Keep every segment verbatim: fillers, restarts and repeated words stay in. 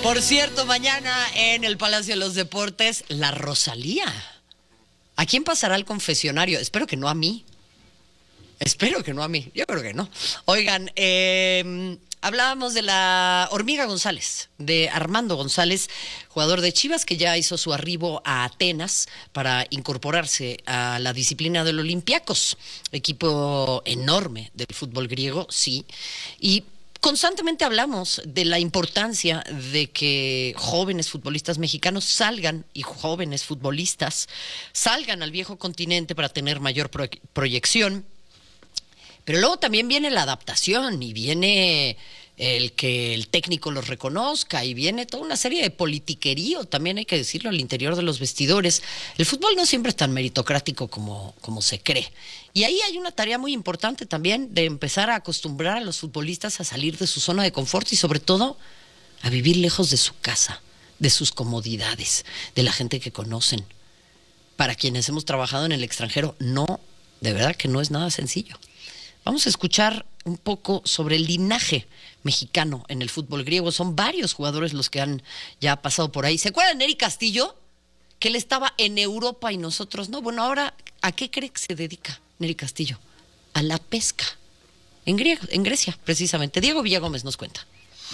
Por cierto, mañana en el Palacio de los Deportes, la Rosalía. ¿A quién pasará al confesionario? Espero que no a mí. Espero que no a mí. Yo creo que no. Oigan, eh, hablábamos de la Hormiga González, de Armando González, jugador de Chivas, que ya hizo su arribo a Atenas para incorporarse a la disciplina del Olympiacos, equipo enorme del fútbol griego, sí. Y constantemente hablamos de la importancia de que jóvenes futbolistas mexicanos salgan y jóvenes futbolistas salgan al viejo continente para tener mayor pro- proyección. Pero luego también viene la adaptación y viene el que el técnico los reconozca y viene toda una serie de politiquerío, también hay que decirlo, al interior de los vestidores. El fútbol no siempre es tan meritocrático como, como se cree. Y ahí hay una tarea muy importante también de empezar a acostumbrar a los futbolistas a salir de su zona de confort y sobre todo a vivir lejos de su casa, de sus comodidades, de la gente que conocen. Para quienes hemos trabajado en el extranjero, no, de verdad que no es nada sencillo. Vamos a escuchar un poco sobre el linaje mexicano en el fútbol griego. Son varios jugadores los que han ya pasado por ahí. ¿Se acuerdan de Neri Castillo? Que él estaba en Europa y nosotros no. Bueno, ahora, ¿a qué cree que se dedica Neri Castillo? A la pesca. En, griego, en Grecia, precisamente. Diego Villagómez nos cuenta.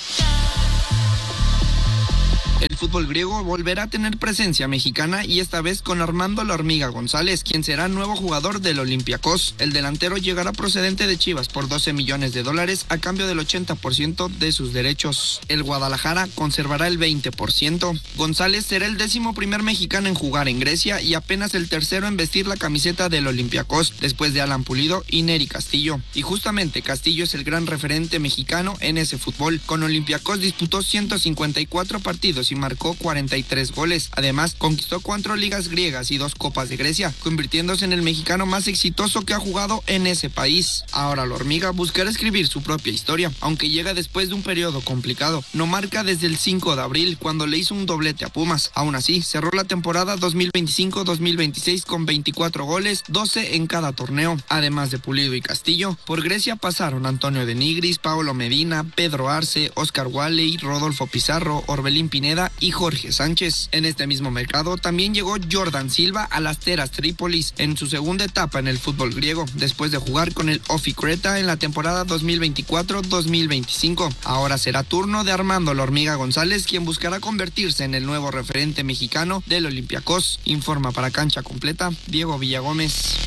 El fútbol griego volverá a tener presencia mexicana y esta vez con Armando La Hormiga González, quien será nuevo jugador del Olympiacos. El delantero llegará procedente de Chivas por doce millones de dólares a cambio del ochenta por ciento de sus derechos. El Guadalajara conservará el veinte por ciento. González será el décimo primer mexicano en jugar en Grecia y apenas el tercero en vestir la camiseta del Olympiacos, después de Alan Pulido y Neri Castillo. Y justamente Castillo es el gran referente mexicano en ese fútbol. Con Olympiacos disputó ciento cincuenta y cuatro partidos y marcó cuarenta y tres goles. Además, conquistó cuatro ligas griegas y dos copas de Grecia, convirtiéndose en el mexicano más exitoso que ha jugado en ese país. Ahora la Hormiga buscará escribir su propia historia, aunque llega después de un periodo complicado. No marca desde el cinco de abril, cuando le hizo un doblete a Pumas. Aún así, cerró la temporada dos mil veinticinco dos mil veintiséis con veinticuatro goles, doce en cada torneo. Además de Pulido y Castillo, por Grecia pasaron Antonio de Nigris, Paolo Medina, Pedro Arce, Oscar Walley, Rodolfo Pizarro, Orbelín Pineda y Jorge Sánchez. En este mismo mercado también llegó Jordan Silva a las Teras Trípolis en su segunda etapa en el fútbol griego, después de jugar con el Ofi Creta en la temporada dos mil veinticuatro dos mil veinticinco. Ahora será turno de Armando La Hormiga González, quien buscará convertirse en el nuevo referente mexicano del Olympiacos. Informa para Cancha Completa Diego Villagómez.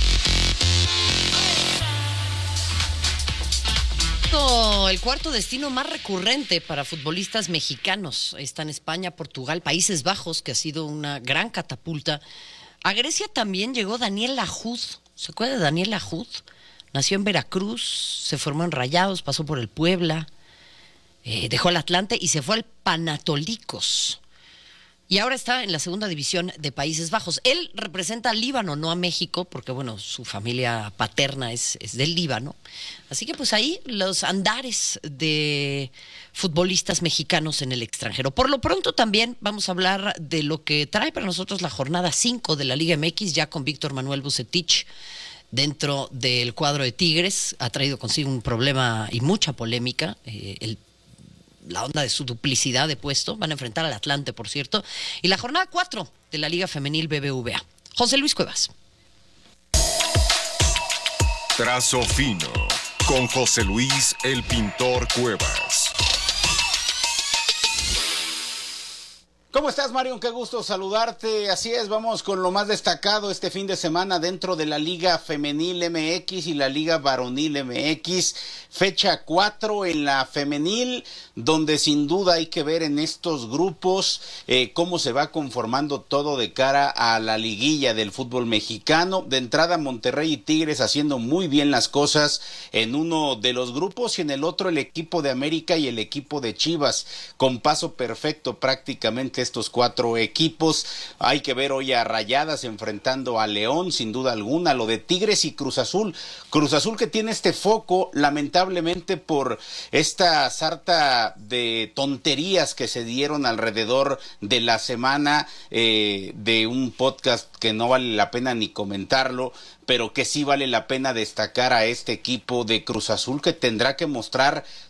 El cuarto destino más recurrente para futbolistas mexicanos está en España, Portugal, Países Bajos, que ha sido una gran catapulta. A Grecia también llegó Daniel Lahoud. ¿Se acuerda de Daniel Lahoud? Nació en Veracruz, se formó en Rayados, pasó por el Puebla, eh, dejó el Atlante y se fue al Panathinaikos. Y ahora está en la segunda división de Países Bajos. Él representa al Líbano, no a México, porque bueno, su familia paterna es, es del Líbano. Así que pues ahí los andares de futbolistas mexicanos en el extranjero. Por lo pronto también vamos a hablar de lo que trae para nosotros la jornada cinco de la Liga M X, ya con Víctor Manuel Vucetich dentro del cuadro de Tigres. Ha traído consigo un problema y mucha polémica, eh, el la onda de su duplicidad de puesto. Van a enfrentar al Atlante, por cierto. Y la jornada cuatro de la Liga Femenil B B V A. José Luis Cuevas. Trazo fino con José Luis el Pintor Cuevas. ¿Cómo estás, Marion? Qué gusto saludarte. Así es, vamos con lo más destacado este fin de semana dentro de la Liga Femenil M X y la Liga Varonil M X. Fecha cuatro en la femenil, donde sin duda hay que ver en estos grupos eh, cómo se va conformando todo de cara a la liguilla del fútbol mexicano. De entrada, Monterrey y Tigres haciendo muy bien las cosas en uno de los grupos y en el otro el equipo de América y el equipo de Chivas, con paso perfecto prácticamente estos cuatro equipos. Hay que ver hoy a Rayadas enfrentando a León, sin duda alguna. Lo de Tigres y Cruz Azul. Cruz Azul que tiene este foco, lamentablemente por esta sarta de tonterías que se dieron alrededor de la semana, eh, de un podcast que no vale la pena ni comentarlo, pero que sí vale la pena destacar a este equipo de Cruz Azul, que tendrá que mostrar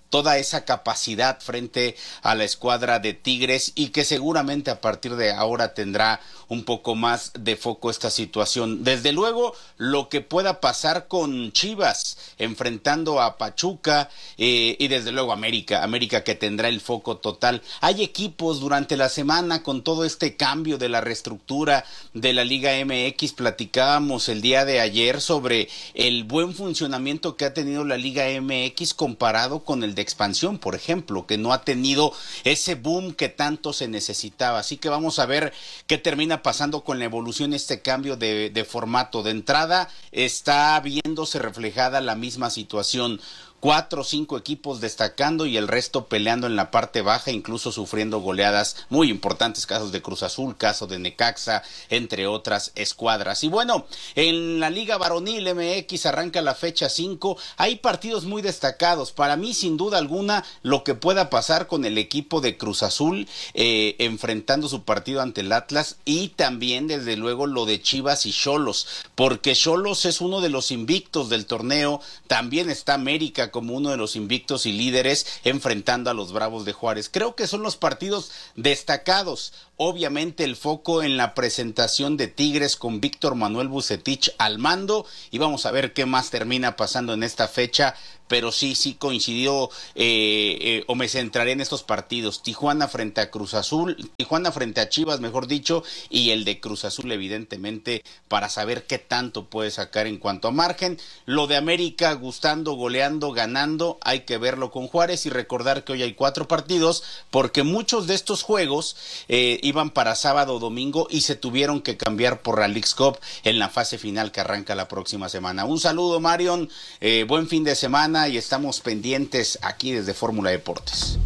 toda esa capacidad frente a la escuadra de Tigres y que seguramente a partir de ahora tendrá un poco más de foco esta situación. Desde luego, lo que pueda pasar con Chivas enfrentando a Pachuca eh, y desde luego América, América que tendrá el foco total. Hay equipos durante la semana con todo este cambio de la reestructura de la Liga M X, platicábamos el día de ayer sobre el buen funcionamiento que ha tenido la Liga M X comparado con el de expansión, por ejemplo, que no ha tenido ese boom que tanto se necesitaba. Así que vamos a ver qué termina pasando con la evolución, este cambio de, de formato. De entrada está viéndose reflejada la misma situación. Cuatro o cinco equipos destacando y el resto peleando en la parte baja, incluso sufriendo goleadas muy importantes, casos de Cruz Azul, caso de Necaxa, entre otras escuadras. Y bueno, en la Liga Varonil M X arranca la fecha cinco, hay partidos muy destacados. Para mí, sin duda alguna, lo que pueda pasar con el equipo de Cruz Azul eh, enfrentando su partido ante el Atlas, y también, desde luego, lo de Chivas y Xolos, porque Xolos es uno de los invictos del torneo, también está América como uno de los invictos y líderes enfrentando a los Bravos de Juárez. Creo que son los partidos destacados. Obviamente el foco en la presentación de Tigres con Víctor Manuel Vucetich al mando, y vamos a ver qué más termina pasando en esta fecha, pero sí, sí coincidió eh, eh, o me centraré en estos partidos. Tijuana frente a Cruz Azul, Tijuana frente a Chivas, mejor dicho, y el de Cruz Azul evidentemente para saber qué tanto puede sacar en cuanto a margen. Lo de América gustando, goleando, ganando, hay que verlo con Juárez y recordar que hoy hay cuatro partidos porque muchos de estos juegos eh, iban para sábado o domingo y se tuvieron que cambiar por la Leagues Cup en la fase final que arranca la próxima semana. Un saludo, Marion, eh, buen fin de semana y estamos pendientes aquí desde Fórmula Deportes.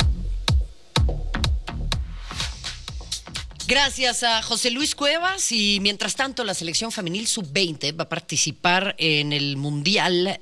Gracias a José Luis Cuevas. Y mientras tanto, la selección femenil sub veinte va a participar en el Mundial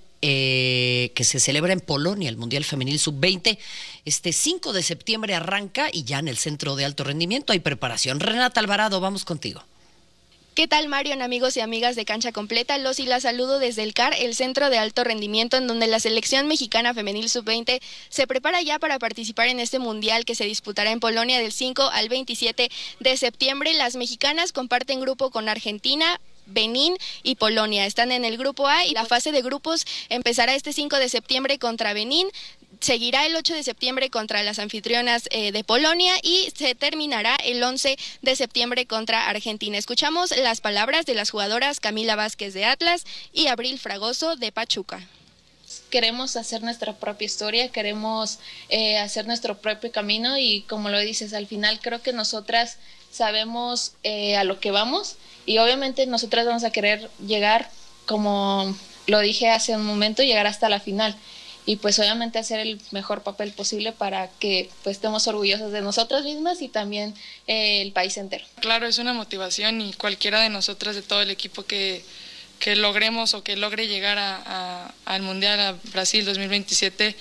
eh, que se celebra en Polonia, el Mundial Femenil sub veinte. Este cinco de septiembre arranca y ya en el Centro de Alto Rendimiento hay preparación. Renata Alvarado, vamos contigo. ¿Qué tal, Marion, amigos y amigas de Cancha Completa? Los y las saludo desde el C A R, el Centro de Alto Rendimiento, en donde la selección mexicana femenil sub veinte se prepara ya para participar en este mundial que se disputará en Polonia del cinco al veintisiete de septiembre. Las mexicanas comparten grupo con Argentina, Benín y Polonia. Están en el grupo A y la fase de grupos empezará este cinco de septiembre contra Benín. Seguirá el ocho de septiembre contra las anfitrionas eh, de Polonia y se terminará el once de septiembre contra Argentina. Escuchamos las palabras de las jugadoras Camila Vázquez de Atlas y Abril Fragoso de Pachuca. Queremos hacer nuestra propia historia, queremos eh, hacer nuestro propio camino y como lo dices, al final creo que nosotras sabemos eh, a lo que vamos y obviamente nosotras vamos a querer llegar, como lo dije hace un momento, llegar hasta la final. Y pues obviamente hacer el mejor papel posible para que pues estemos orgullosos de nosotras mismas y también eh, el país entero. Claro, es una motivación y cualquiera de nosotras, de todo el equipo que, que logremos o que logre llegar a, a, al Mundial, a Brasil dos mil veintisiete,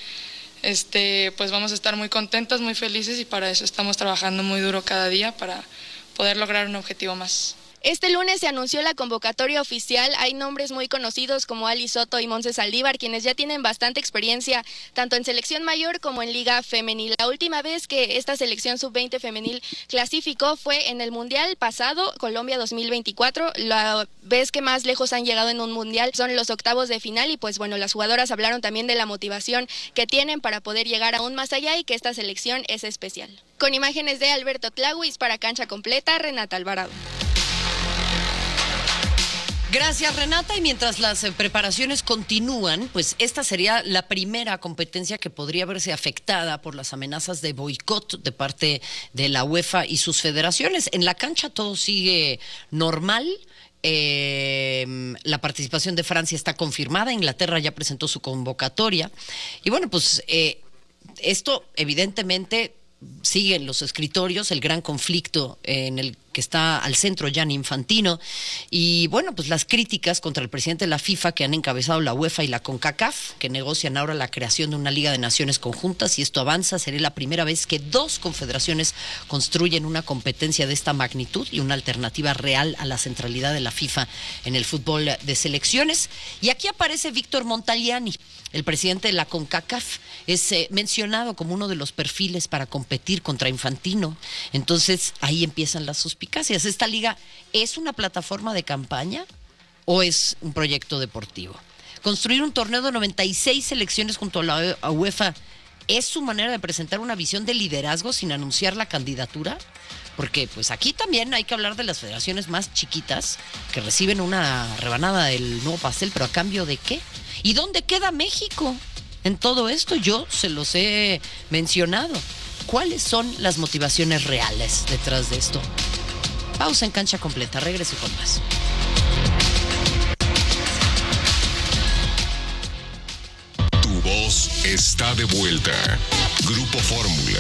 este, pues vamos a estar muy contentas, muy felices y para eso estamos trabajando muy duro cada día para poder lograr un objetivo más. Este lunes se anunció la convocatoria oficial. Hay nombres muy conocidos como Ali Soto y Montse Saldívar, quienes ya tienen bastante experiencia tanto en selección mayor como en liga femenil. La última vez que esta selección sub veinte femenil clasificó fue en el Mundial pasado, Colombia dos mil veinticuatro. La vez que más lejos han llegado en un Mundial son los octavos de final y pues bueno, las jugadoras hablaron también de la motivación que tienen para poder llegar aún más allá y que esta selección es especial. Con imágenes de Alberto Tlahuis para Cancha Completa, Renata Alvarado. Gracias, Renata. Y mientras las eh, preparaciones continúan, pues esta sería la primera competencia que podría verse afectada por las amenazas de boicot de parte de la UEFA y sus federaciones. En la cancha todo sigue normal. Eh, la participación de Francia está confirmada. Inglaterra ya presentó su convocatoria. Y bueno, pues eh, esto evidentemente sigue en los escritorios el gran conflicto en el que está al centro Gianni Infantino, y bueno, pues las críticas contra el presidente de la FIFA que han encabezado la UEFA y la CONCACAF, que negocian ahora la creación de una Liga de Naciones conjuntas, y esto avanza, sería la primera vez que dos confederaciones construyen una competencia de esta magnitud y una alternativa real a la centralidad de la FIFA en el fútbol de selecciones. Y aquí aparece Víctor Montagliani, el presidente de la CONCACAF, es eh, mencionado como uno de los perfiles para competir contra Infantino. Entonces ahí empiezan las suspicacias. ¿Esta liga es una plataforma de campaña o es un proyecto deportivo? Construir un torneo de noventa y seis selecciones junto a la UEFA es su manera de presentar una visión de liderazgo sin anunciar la candidatura. Porque pues aquí también hay que hablar de las federaciones más chiquitas que reciben una rebanada del nuevo pastel, pero ¿a cambio de qué? ¿Y dónde queda México en todo esto? Yo se los he mencionado. ¿Cuáles son las motivaciones reales detrás de esto? Pausa en Cancha Completa, regreso con más. Tu voz está de vuelta. Grupo Fórmula.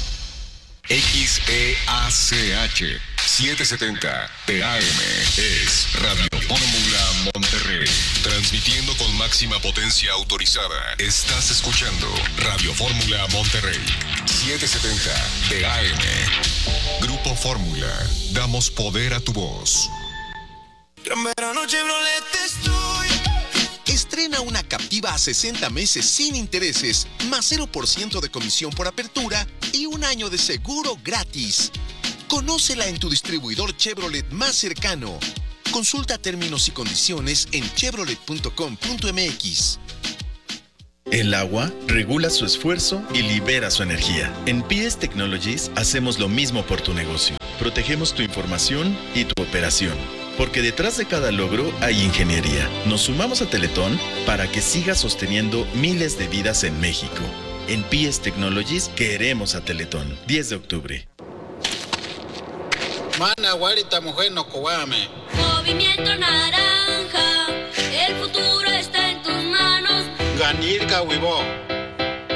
X E A C H setecientos setenta T A M es Radio Fórmula Monterrey. Transmitiendo con máxima potencia autorizada. Estás escuchando Radio Fórmula Monterrey. setecientos setenta T A M. Grupo Fórmula. Damos poder a tu voz. Gran verano Chevrolet estoy. Estrena una Captiva a sesenta meses sin intereses, más cero por ciento de comisión por apertura y un año de seguro gratis. Conócela en tu distribuidor Chevrolet más cercano. Consulta términos y condiciones en chevrolet punto com punto m x. El agua regula su esfuerzo y libera su energía. En P S Technologies hacemos lo mismo por tu negocio. Protegemos tu información y tu operación. Porque detrás de cada logro hay ingeniería. Nos sumamos a Teletón para que siga sosteniendo miles de vidas en México. En P S Technologies queremos a Teletón. diez de octubre. Mana, guarita, mujer, no cobame. Movimiento Naranja, el futuro está en tus manos. Ganirka, huivo.